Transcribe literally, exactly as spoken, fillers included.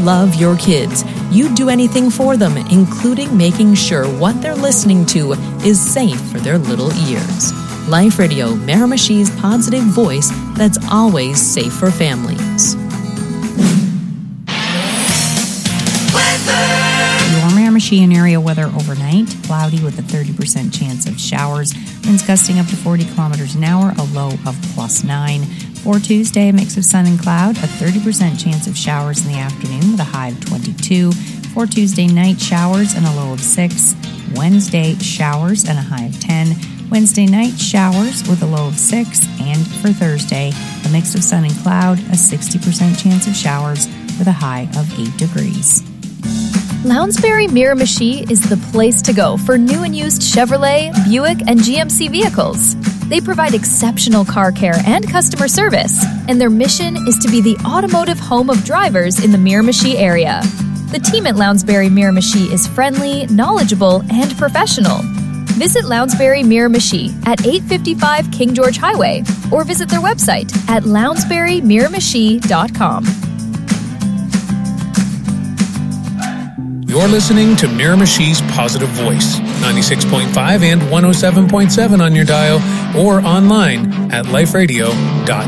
love your kids. You'd do anything for them, including making sure what they're listening to is safe for their little ears. Life Radio, Miramichi's positive voice that's always safe for families. Your Miramichi and area weather overnight, cloudy with a thirty percent chance of showers, winds gusting up to forty kilometers an hour, a low of plus nine. For Tuesday, a mix of sun and cloud, a thirty percent chance of showers in the afternoon with a high of twenty-two. For Tuesday night, showers and a low of six. Wednesday, showers and a high of ten. Wednesday night, showers with a low of six. And for Thursday, a mix of sun and cloud, a sixty percent chance of showers with a high of eight degrees. Lounsbury Miramichi is the place to go for new and used Chevrolet, Buick, and G M C vehicles. They provide exceptional car care and customer service, and their mission is to be the automotive home of drivers in the Miramichi area. The team at Lounsbury Miramichi is friendly, knowledgeable, and professional. Visit Lounsbury Miramichi at eight fifty-five King George Highway or visit their website at lounsbury miramichi dot com. You're listening to Miramichi's Positive Voice, ninety-six point five and one oh seven point seven on your dial or online at life radio dot